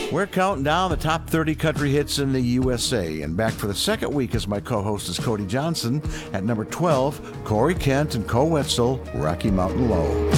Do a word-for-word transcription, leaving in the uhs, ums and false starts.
We're counting down the top thirty country hits in the U S A. And back for the second week as my co-host is Cody Johnson. At number twelve, Corey Kent and Co Wetzel, Rocky Mountain Low.